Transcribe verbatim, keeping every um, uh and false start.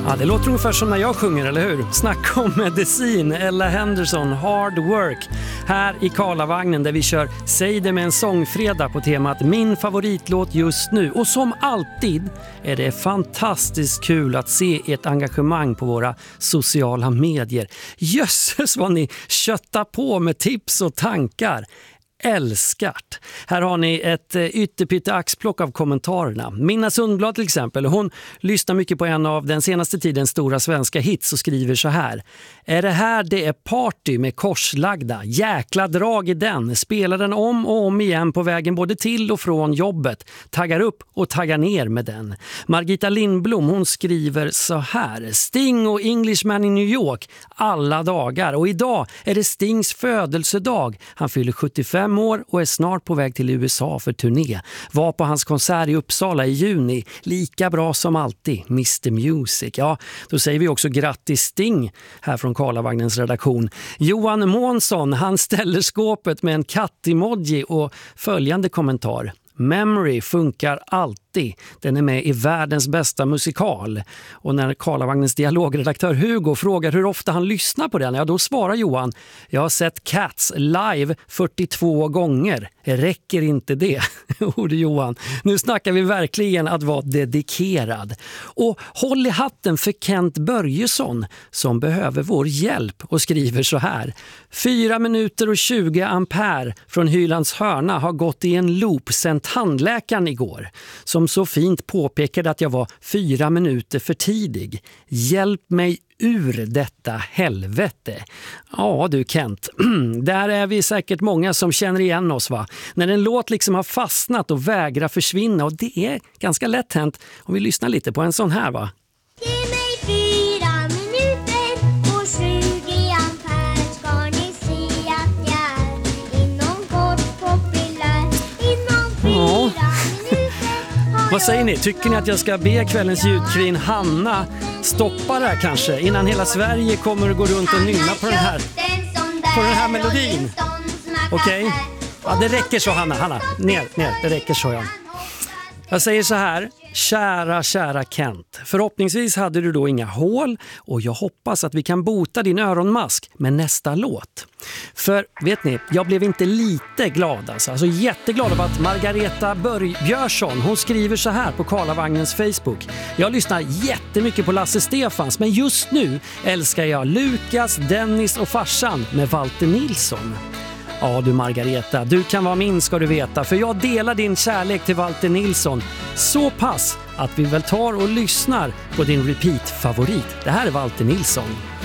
Ja, det låter ungefär som när jag sjunger, eller hur? Snacka om medicin, Ella Henderson, Hard Work. Här i Karlavagnen där vi kör Säg det med en sångfredag på temat Min favoritlåt just nu. Och som alltid är det fantastiskt kul att se ert engagemang på våra sociala medier. Jösses vad ni köttar på med tips och tankar. Älskat. Här har ni ett ytterpytte axplock av kommentarerna. Minna Sundblad till exempel, hon lyssnar mycket på en av den senaste tidens stora svenska hits och skriver så här: är det här det är party med korslagda? Jäkla drag i den. Spelar den om och om igen på vägen både till och från jobbet. Taggar upp och taggar ner med den. Margita Lindblom, hon skriver så här: Sting och Englishman i New York alla dagar. Och idag är det Stings födelsedag. Han fyller sjuttiofem år och är snart på väg till U S A för turné. Var på hans konsert i Uppsala i juni. Lika bra som alltid, mister Music. Ja, då säger vi också grattis Sting här från Karlavagnens redaktion. Johan Månsson, han ställer skåpet med en katt-emoji och följande kommentar: Memory funkar alltid. Den är med i världens bästa musikal. Och när Karlavagnens dialogredaktör Hugo frågar hur ofta han lyssnar på den, ja då svarar Johan: jag har sett Cats live fyrtiotvå gånger. Räcker inte det? Ord Johan. Nu snackar vi verkligen att vara dedikerad. Och håll i hatten för Kent Börjesson som behöver vår hjälp och skriver så här: fyra minuter och tjugo ampere från Hylands hörna har gått i en loop sedan tandläkaren igår, som så fint påpekade att jag var fyra minuter för tidig. Hjälp mig ur detta helvete. Ja du Kent, där är vi säkert många som känner igen oss, va? När en låt liksom har fastnat och vägrar försvinna, och det är ganska lätt hänt om vi lyssnar lite på en sån här, va? Ja. Vad säger ni? Tycker ni att jag ska be kvällens ljudkvin Hanna stoppa det här kanske innan hela Sverige kommer att gå runt och nynna på den här på den här melodin? Okej? Okay. Ja, det räcker så Hanna. Hanna, ner, ner. Det räcker så, ja. Jag säger så här: kära, kära Kent. Förhoppningsvis hade du då inga hål och jag hoppas att vi kan bota din öronmask med nästa låt. För vet ni, jag blev inte lite glad alltså. Alltså jätteglad av att Margareta Bör- Björsson, hon skriver så här på Karlavagnens Facebook: jag lyssnar jättemycket på Lasse Stefans, men just nu älskar jag Lukas, Dennis och farsan med Walter Nilsson. Ja du Margareta, du kan vara min ska du veta, för jag delar din kärlek till Walter Nilsson så pass att vi väl tar och lyssnar på din repeat-favorit. Det här är Walter Nilsson.